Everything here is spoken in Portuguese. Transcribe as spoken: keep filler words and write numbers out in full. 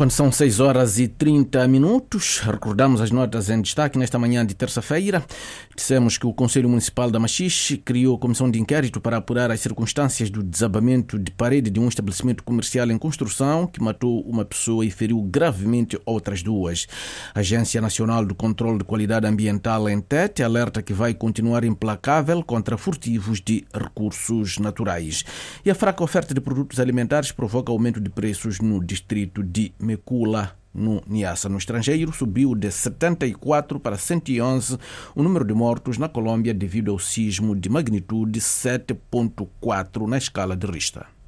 Quando são seis horas e trinta minutos, recordamos as notas em destaque nesta manhã de terça-feira. Dissemos que o Conselho Municipal da Machixe criou a comissão de inquérito para apurar as circunstâncias do desabamento de parede de um estabelecimento comercial em construção que matou uma pessoa e feriu gravemente outras duas. A Agência Nacional do Controlo de Qualidade Ambiental, ENTET, alerta que vai continuar implacável contra furtivos de recursos naturais. E a fraca oferta de produtos alimentares provoca aumento de preços no distrito de Mekula, no Niassa. No estrangeiro, subiu de setenta e quatro para cento e onze o número de mortos na Colômbia devido ao sismo de magnitude sete ponto quatro na escala de Richter.